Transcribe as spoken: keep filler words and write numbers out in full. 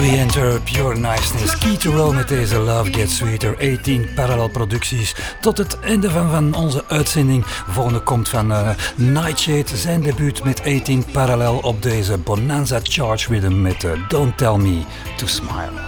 Enter, Pure Niceness, Key to Roll met deze Love Gets Sweeter, achttien Parallel producties. Tot het einde van, van onze uitzending. Volgende komt van uh, Nightshade, zijn debuut met achttien Parallel op deze Bonanza Charge Rhythm met uh, Don't Tell Me to Smile.